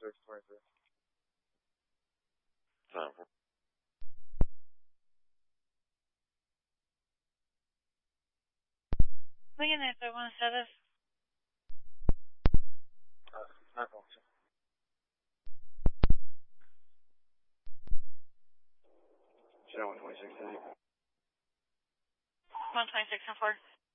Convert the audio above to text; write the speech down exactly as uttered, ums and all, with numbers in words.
twenty-six, twenty-six. Time for. Lincoln nine five one status. Uh, nine one two. Channel one twenty-six, one twenty-six and four.